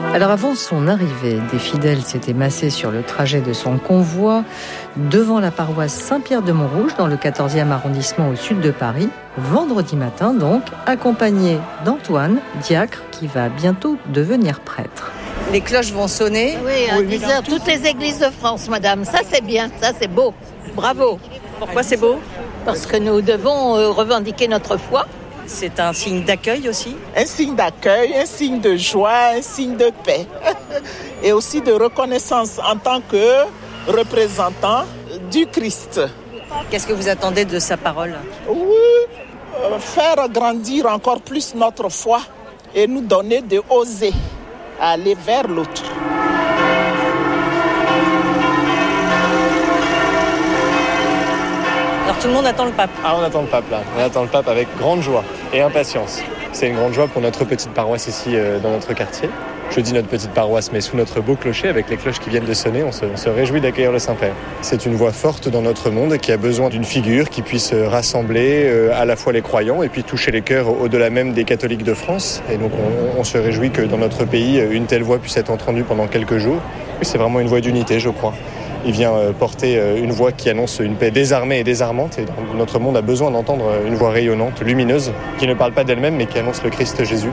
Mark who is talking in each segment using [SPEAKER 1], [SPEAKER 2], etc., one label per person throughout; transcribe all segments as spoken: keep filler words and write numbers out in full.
[SPEAKER 1] Alors avant son arrivée, des fidèles s'étaient massés sur le trajet de son convoi devant la paroisse Saint-Pierre de Montrouge dans le quatorzième arrondissement au sud de Paris, vendredi matin donc, accompagné d'Antoine, diacre, qui va bientôt devenir prêtre. Les cloches vont sonner.
[SPEAKER 2] Oui, à dix heures, toutes les églises de France, madame. Ça c'est bien, ça c'est beau. Bravo.
[SPEAKER 1] Pourquoi c'est beau ?
[SPEAKER 2] Parce que nous devons euh, revendiquer notre foi.
[SPEAKER 1] C'est un signe d'accueil aussi ?
[SPEAKER 3] Un signe d'accueil, un signe de joie, un signe de paix. Et aussi de reconnaissance en tant que représentant du Christ.
[SPEAKER 1] Qu'est-ce que vous attendez de sa parole ?
[SPEAKER 3] Oui, euh, faire grandir encore plus notre foi et nous donner de oser aller vers l'autre.
[SPEAKER 1] Alors tout le monde attend le pape.
[SPEAKER 4] Ah, on attend le pape là, on attend le pape avec grande joie et impatience. C'est une grande joie pour notre petite paroisse ici euh, dans notre quartier. Je dis notre petite paroisse, mais sous notre beau clocher, avec les cloches qui viennent de sonner, on se, on se réjouit d'accueillir le Saint-Père. C'est une voix forte dans notre monde qui a besoin d'une figure qui puisse rassembler euh, à la fois les croyants et puis toucher les cœurs au-delà même des catholiques de France. Et donc on, on se réjouit que dans notre pays, une telle voix puisse être entendue pendant quelques jours. C'est vraiment une voix d'unité, je crois. Il vient porter une voix qui annonce une paix désarmée et désarmante. Et notre monde a besoin d'entendre une voix rayonnante, lumineuse, qui ne parle pas d'elle-même, mais qui annonce le Christ Jésus.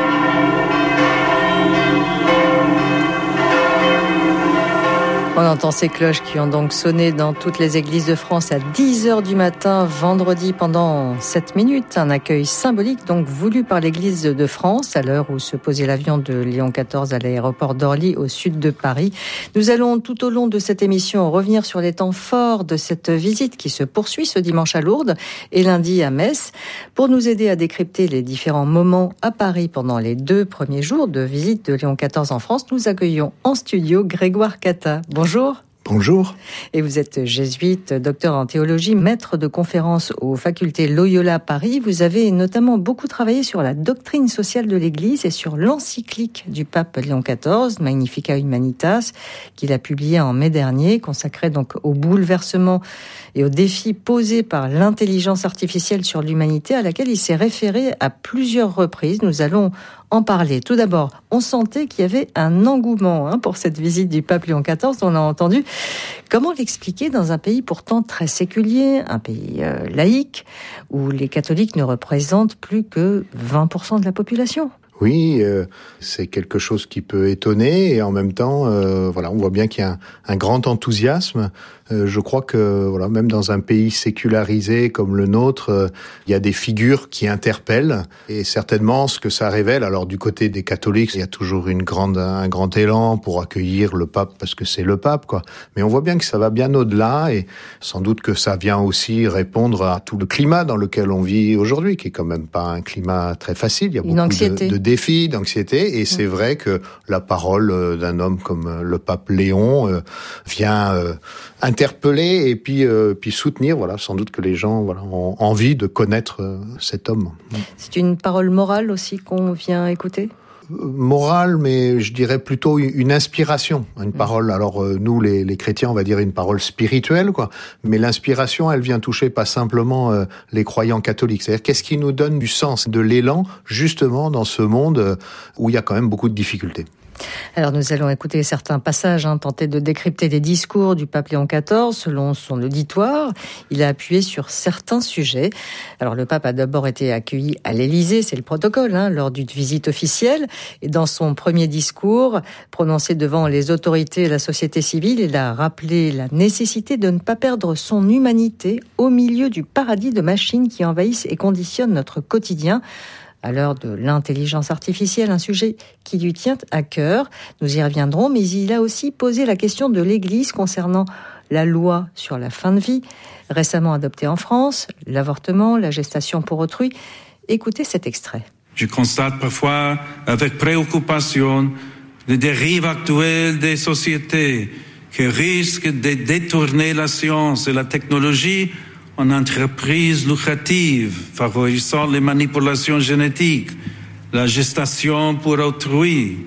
[SPEAKER 1] On entend ces cloches qui ont donc sonné dans toutes les églises de France à dix heures du matin, vendredi, pendant sept minutes. Un accueil symbolique donc voulu par l'église de France à l'heure où se posait l'avion de Léon quatorze à l'aéroport d'Orly au sud de Paris. Nous allons tout au long de cette émission revenir sur les temps forts de cette visite qui se poursuit ce dimanche à Lourdes et lundi à Metz. Pour nous aider à décrypter les différents moments à Paris pendant les deux premiers jours de visite de Léon quatorze en France, nous accueillons en studio Grégoire Cata. Bonjour. Bonjour.
[SPEAKER 5] Bonjour.
[SPEAKER 1] Et vous êtes jésuite, docteur en théologie, maître de conférences aux facultés Loyola Paris. Vous avez notamment beaucoup travaillé sur la doctrine sociale de l'Église et sur l'encyclique du pape Léon quatorze, Magnificat Humanitas, qu'il a publié en mai dernier, consacré donc au bouleversement et aux défis posés par l'intelligence artificielle sur l'humanité, à laquelle il s'est référé à plusieurs reprises. Nous allons en parler. Tout d'abord, on sentait qu'il y avait un engouement hein, pour cette visite du pape Léon quatorze, on l'a entendu. Comment l'expliquer dans un pays pourtant très séculier, un pays euh, laïque, où les catholiques ne représentent plus que vingt pour cent de la population ?
[SPEAKER 5] Oui, euh, c'est quelque chose qui peut étonner et en même temps, euh, voilà, on voit bien qu'il y a un, un grand enthousiasme. Euh, je crois que, voilà, même dans un pays sécularisé comme le nôtre, euh, il y a des figures qui interpellent et certainement ce que ça révèle. Alors du côté des catholiques, il y a toujours une grande, un grand élan pour accueillir le pape parce que c'est le pape, quoi. Mais on voit bien que ça va bien au-delà et sans doute que ça vient aussi répondre à tout le climat dans lequel on vit aujourd'hui, qui est quand même pas un climat très facile. Il y a beaucoup de, de défis, d'anxiété, et c'est vrai que la parole d'un homme comme le pape Léon euh, vient euh, interpeller et puis euh, puis soutenir. Voilà, sans doute que les gens voilà ont envie de connaître euh, cet homme.
[SPEAKER 1] C'est une parole morale aussi qu'on vient écouter.
[SPEAKER 5] Morale, mais je dirais plutôt une inspiration, une parole. Alors euh, nous, les, les chrétiens, on va dire une parole spirituelle, quoi. Mais l'inspiration, elle vient toucher pas simplement euh, les croyants catholiques. C'est-à-dire qu'est-ce qui nous donne du sens, de l'élan, justement dans ce monde euh, où il y a quand même beaucoup de difficultés.
[SPEAKER 1] Alors nous allons écouter certains passages, hein, tenter de décrypter les discours du pape Léon quatorze selon son auditoire. Il a appuyé sur certains sujets. Alors le pape a d'abord été accueilli à l'Élysée, c'est le protocole, hein, lors d'une visite officielle. Et dans son premier discours, prononcé devant les autorités et la société civile, il a rappelé la nécessité de ne pas perdre son humanité au milieu du paradis de machines qui envahissent et conditionnent notre quotidien. À l'heure de l'intelligence artificielle, un sujet qui lui tient à cœur. Nous y reviendrons, mais il a aussi posé la question de l'Église concernant la loi sur la fin de vie, récemment adoptée en France, l'avortement, la gestation pour autrui. Écoutez cet extrait.
[SPEAKER 6] Je constate parfois avec préoccupation les dérives actuelles des sociétés qui risquent de détourner la science et la technologie en entreprise lucrative, favorisant les manipulations génétiques, la gestation pour autrui,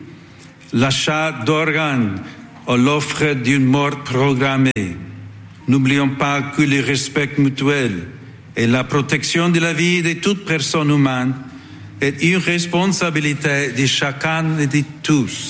[SPEAKER 6] l'achat d'organes ou l'offre d'une mort programmée. N'oublions pas que le respect mutuel et la protection de la vie de toute personne humaine est une responsabilité de chacun et de tous.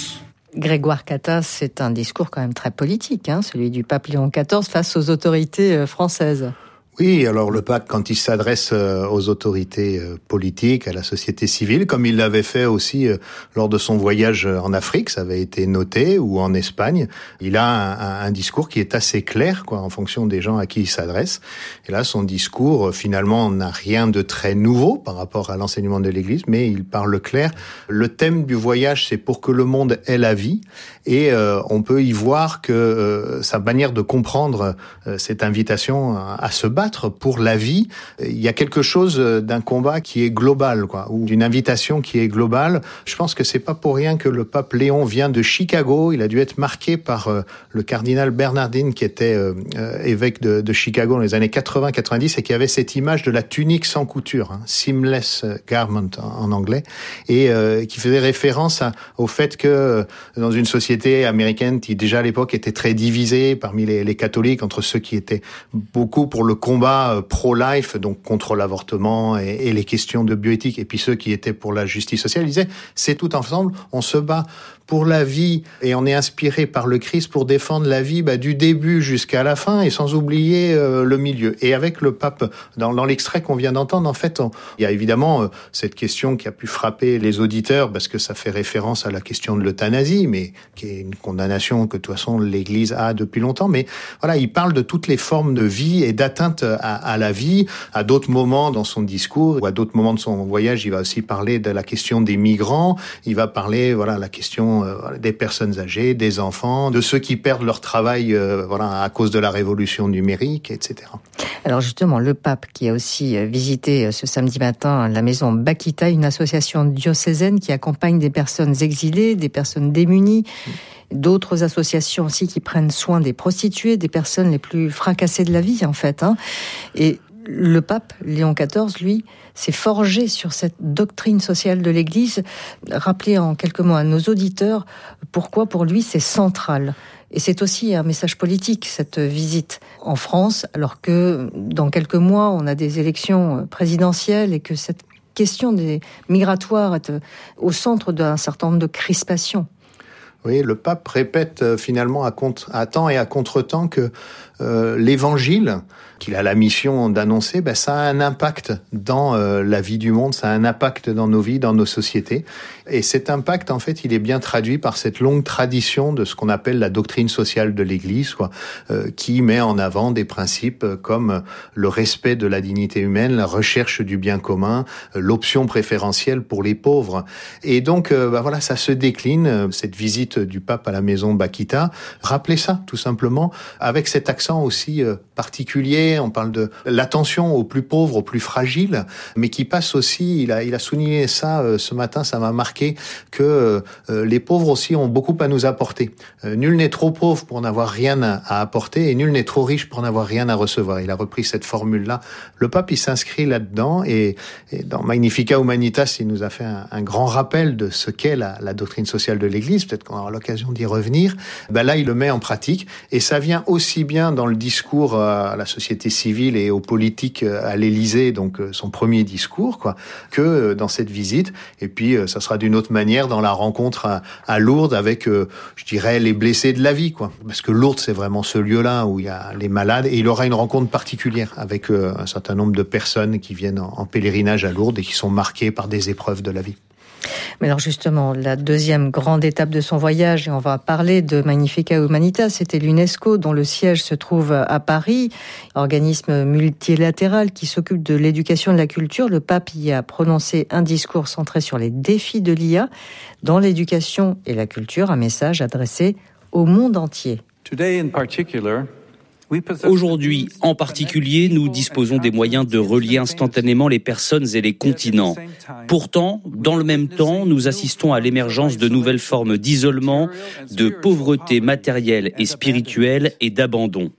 [SPEAKER 1] Grégoire Catta, c'est un discours quand même très politique, hein, celui du pape Léon quatorze face aux autorités françaises.
[SPEAKER 5] Oui, alors le pape, quand il s'adresse aux autorités politiques, à la société civile, comme il l'avait fait aussi lors de son voyage en Afrique, ça avait été noté, ou en Espagne, il a un, un discours qui est assez clair, quoi, en fonction des gens à qui il s'adresse. Et là, son discours, finalement, n'a rien de très nouveau par rapport à l'enseignement de l'Église, mais il parle clair. Le thème du voyage, c'est pour que le monde ait la vie, et euh, on peut y voir que euh, sa manière de comprendre euh, cette invitation à, à se battre pour la vie, il y a quelque chose d'un combat qui est global, quoi, ou d'une invitation qui est globale. Je pense que c'est pas pour rien que le pape Léon vient de Chicago. Il a dû être marqué par euh, le cardinal Bernardin, qui était euh, évêque de, de Chicago dans les années quatre-vingts quatre-vingt-dix, et qui avait cette image de la tunique sans couture, hein, seamless garment en, en anglais, et euh, qui faisait référence à, au fait que euh, dans une société américaine qui déjà à l'époque était très divisée parmi les, les catholiques, entre ceux qui étaient beaucoup pour le combat pro-life, donc contre l'avortement et, et les questions de bioéthique, et puis ceux qui étaient pour la justice sociale, ils disaient, c'est tout ensemble, on se bat pour la vie, et on est inspiré par le Christ pour défendre la vie bah, du début jusqu'à la fin, et sans oublier euh, le milieu. Et avec le pape, dans, dans l'extrait qu'on vient d'entendre, en fait, on, il y a évidemment euh, cette question qui a pu frapper les auditeurs, parce que ça fait référence à la question de l'euthanasie, mais qui est une condamnation que de toute façon l'Église a depuis longtemps. Mais voilà, il parle de toutes les formes de vie et d'atteinte à, à la vie. À d'autres moments dans son discours, ou à d'autres moments de son voyage, il va aussi parler de la question des migrants. Il va parler, voilà, la question des personnes âgées, des enfants, de ceux qui perdent leur travail euh, voilà, à cause de la révolution numérique, et cetera.
[SPEAKER 1] Alors justement, le pape qui a aussi visité ce samedi matin la maison Bakita, une association diocésaine qui accompagne des personnes exilées, des personnes démunies, d'autres associations aussi qui prennent soin des prostituées, des personnes les plus fracassées de la vie en fait. Hein. Et le pape Léon quatorze, lui, s'est forgé sur cette doctrine sociale de l'Église. Rappelez en quelques mots à nos auditeurs pourquoi pour lui c'est central. Et c'est aussi un message politique, cette visite en France, alors que dans quelques mois, on a des élections présidentielles et que cette question des migratoires est au centre d'un certain nombre de crispations.
[SPEAKER 5] Oui, le pape répète euh, finalement à, contre, à temps et à contre-temps que euh, l'évangile, qu'il a la mission d'annoncer, ben, ça a un impact dans euh, la vie du monde, ça a un impact dans nos vies, dans nos sociétés. Et cet impact, en fait, il est bien traduit par cette longue tradition de ce qu'on appelle la doctrine sociale de l'Église, quoi, euh, qui met en avant des principes comme le respect de la dignité humaine, la recherche du bien commun, euh, l'option préférentielle pour les pauvres. Et donc, euh, ben, voilà, ça se décline, euh, cette visite du pape à la maison Bakita. Rappelez ça, tout simplement, avec cet accent aussi euh, particulier. On parle de l'attention aux plus pauvres, aux plus fragiles, mais qui passe aussi, il a, il a souligné ça euh, ce matin, ça m'a marqué, que euh, les pauvres aussi ont beaucoup à nous apporter. Euh, nul n'est trop pauvre pour n'avoir rien à, à apporter, et nul n'est trop riche pour n'avoir rien à recevoir. Il a repris cette formule-là. Le pape, il s'inscrit là-dedans, et, et dans Magnificat Humanitas, il nous a fait un, un grand rappel de ce qu'est la, la doctrine sociale de l'Église. Peut-être qu'on aura l'occasion d'y revenir. Ben là, il le met en pratique, et ça vient aussi bien dans le discours à la société civile et aux politiques à l'Élysée, donc son premier discours, quoi, que dans cette visite. Et puis, ça sera d'une autre manière dans la rencontre à, à Lourdes avec, je dirais, les blessés de la vie, quoi. Parce que Lourdes, c'est vraiment ce lieu-là où il y a les malades, et il aura une rencontre particulière avec un certain nombre de personnes qui viennent en, en pèlerinage à Lourdes et qui sont marquées par des épreuves de la vie.
[SPEAKER 1] Mais alors justement, la deuxième grande étape de son voyage, et on va parler de Magnificat Humanitas, c'était l'UNESCO dont le siège se trouve à Paris, organisme multilatéral qui s'occupe de l'éducation et de la culture. Le pape y a prononcé un discours centré sur les défis de l'I A dans l'éducation et la culture, un message adressé au monde entier.
[SPEAKER 7] Today in particular, Aujourd'hui, en particulier, nous disposons des moyens de relier instantanément les personnes et les continents. Pourtant, dans le même temps, nous assistons à l'émergence de nouvelles formes d'isolement, de pauvreté matérielle et spirituelle et d'abandon.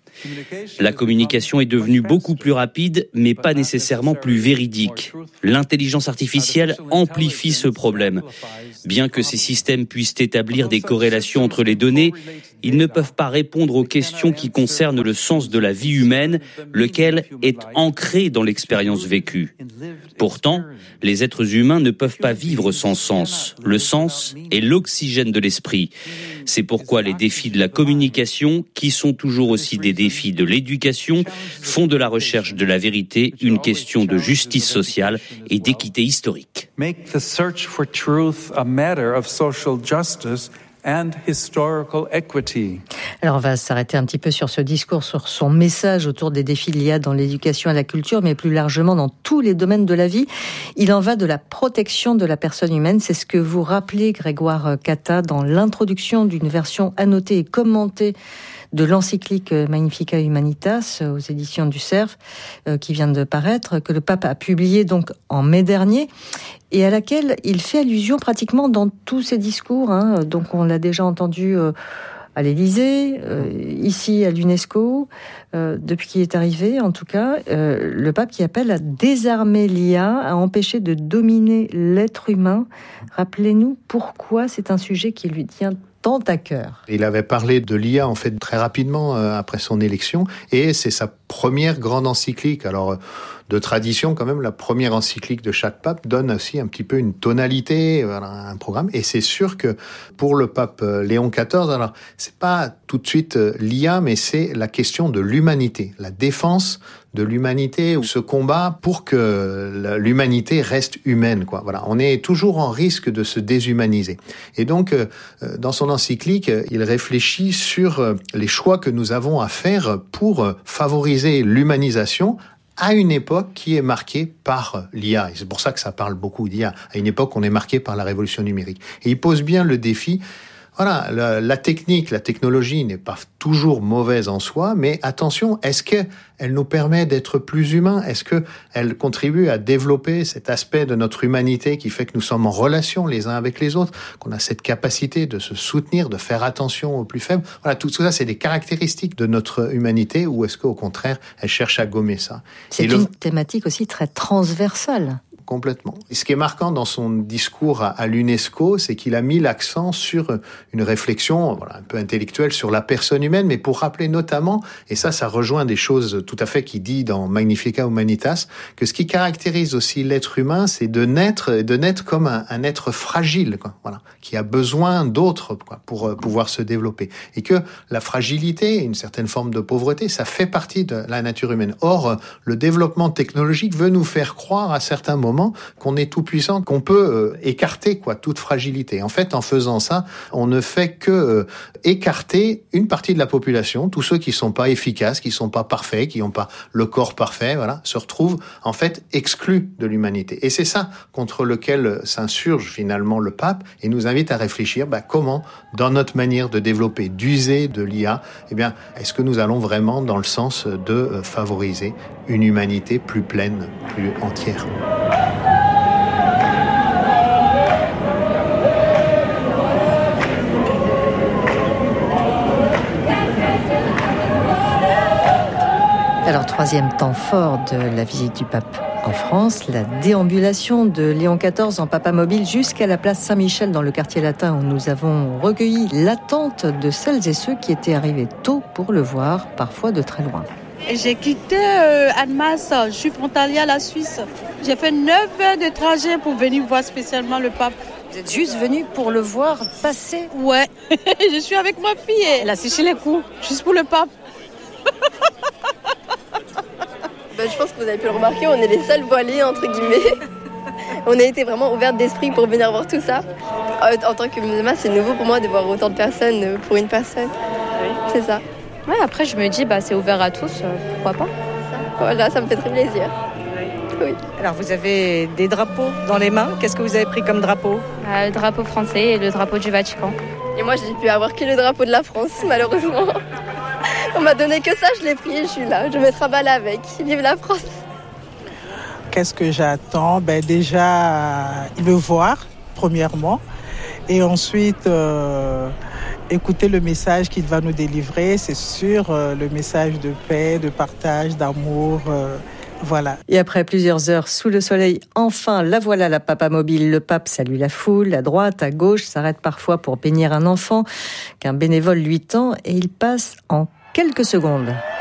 [SPEAKER 7] La communication est devenue beaucoup plus rapide, mais pas nécessairement plus véridique. L'intelligence artificielle amplifie ce problème. Bien que ces systèmes puissent établir des corrélations entre les données, ils ne peuvent pas répondre aux questions qui concernent le sens de la vie humaine, lequel est ancré dans l'expérience vécue. Pourtant, les êtres humains ne peuvent pas vivre sans sens. Le sens est l'oxygène de l'esprit. C'est pourquoi les défis de la communication, qui sont toujours aussi des défis de l'éducation, font de la recherche de la vérité une question de justice sociale et d'équité historique.
[SPEAKER 6] Make the search for truth a matter of social justice and historical equity.
[SPEAKER 1] Alors on va s'arrêter un petit peu sur ce discours, sur son message autour des défis de l'I A dans l'éducation et la culture, mais plus largement dans tous les domaines de la vie. Il en va de la protection de la personne humaine. C'est ce que vous rappelez, Grégoire Catta, dans l'introduction d'une version annotée et commentée de l'encyclique Magnificat Humanitas aux éditions du Cerf, euh, qui vient de paraître, que le pape a publié donc en mai dernier, et à laquelle il fait allusion pratiquement dans tous ses discours. Hein. Donc on l'a déjà entendu euh, à l'Élysée, euh, ici à l'UNESCO, euh, depuis qu'il est arrivé en tout cas, euh, le pape qui appelle à désarmer l'I A, à empêcher de dominer l'être humain. Rappelez-nous pourquoi c'est un sujet qui lui tient tant à cœur.
[SPEAKER 5] Il avait parlé de l'I A en fait très rapidement euh, après son élection, et c'est sa première grande encyclique. Alors, de tradition quand même, la première encyclique de chaque pape donne aussi un petit peu une tonalité, voilà, un programme. Et c'est sûr que pour le pape Léon quatorze, alors c'est pas tout de suite l'I A, mais c'est la question de l'humanité, la défense de l'humanité, ou ce combat pour que l'humanité reste humaine, quoi. Voilà, on est toujours en risque de se déshumaniser. Et donc, dans son encyclique, il réfléchit sur les choix que nous avons à faire pour favoriser l'humanisation à une époque qui est marquée par l'I A. Et c'est pour ça que ça parle beaucoup d'I A. À une époque, on est marqué par la révolution numérique. Et il pose bien le défi. Voilà, la, la technique, la technologie n'est pas toujours mauvaise en soi, mais attention, est-ce qu'elle nous permet d'être plus humains? Est-ce qu'elle contribue à développer cet aspect de notre humanité qui fait que nous sommes en relation les uns avec les autres, qu'on a cette capacité de se soutenir, de faire attention aux plus faibles? Voilà, tout ça, c'est des caractéristiques de notre humanité, ou est-ce qu'au contraire, elle cherche à gommer ça?
[SPEAKER 1] C'est une le... thématique aussi très transversale.
[SPEAKER 5] Complètement. Et ce qui est marquant dans son discours à, à l'UNESCO, c'est qu'il a mis l'accent sur une réflexion voilà, un peu intellectuelle sur la personne humaine, mais pour rappeler notamment, et ça, ça rejoint des choses tout à fait qu'il dit dans Magnificat Humanitas, que ce qui caractérise aussi l'être humain, c'est de naître, de naître comme un, un être fragile, quoi, voilà, qui a besoin d'autres quoi, pour euh, pouvoir se développer. Et que la fragilité, une certaine forme de pauvreté, ça fait partie de la nature humaine. Or, le développement technologique veut nous faire croire à certains moments qu'on est tout puissant, qu'on peut euh, écarter quoi toute fragilité. En fait, en faisant ça, on ne fait que euh, écarter une partie de la population, tous ceux qui sont pas efficaces, qui sont pas parfaits, qui n'ont pas le corps parfait, voilà, se retrouvent en fait exclus de l'humanité. Et c'est ça contre lequel s'insurge finalement le pape et nous invite à réfléchir bah, comment, dans notre manière de développer, d'user de l'I A, eh bien, est-ce que nous allons vraiment dans le sens de euh, favoriser une humanité plus pleine, plus entière.
[SPEAKER 1] Alors, troisième temps fort de la visite du pape en France, la déambulation de Léon quatorze en papamobile jusqu'à la place Saint-Michel dans le quartier latin où nous avons recueilli l'attente de celles et ceux qui étaient arrivés tôt pour le voir, parfois de très loin.
[SPEAKER 8] J'ai quitté euh, Annemasse, je suis frontalière à la Suisse. J'ai fait neuf heures de trajet pour venir voir spécialement le pape.
[SPEAKER 1] Vous êtes juste venu pour le voir passer?
[SPEAKER 8] Ouais, je suis avec ma fille. Elle a séché les coups, juste pour le pape.
[SPEAKER 9] Ben, je pense que vous avez pu le remarquer, on est les seuls voilés, entre guillemets. On a été vraiment ouvertes d'esprit pour venir voir tout ça. En tant que musulmane, c'est nouveau pour moi de voir autant de personnes pour une personne. Oui. C'est ça.
[SPEAKER 10] Ouais, après, je me dis, bah, c'est ouvert à tous, euh, pourquoi pas.
[SPEAKER 9] Voilà, ça me fait très plaisir. Oui.
[SPEAKER 11] Alors, vous avez des drapeaux dans les mains. Qu'est-ce que vous avez pris comme drapeau ?
[SPEAKER 10] euh, Le drapeau français et le drapeau du Vatican.
[SPEAKER 9] Et moi, j'ai pu avoir que le drapeau de la France, malheureusement. On m'a donné que ça, je l'ai pris et je suis là. Je me travaille avec. Vive la France.
[SPEAKER 3] Qu'est-ce que j'attends ? Ben déjà, le voir, premièrement. Et ensuite, euh, écouter le message qu'il va nous délivrer. C'est sûr, euh, le message de paix, de partage, d'amour. Euh, Voilà.
[SPEAKER 1] Et après plusieurs heures sous le soleil, enfin, la voilà la papamobile. Le pape salue la foule, à droite, à gauche, s'arrête parfois pour bénir un enfant qu'un bénévole lui tend et il passe en quelques secondes.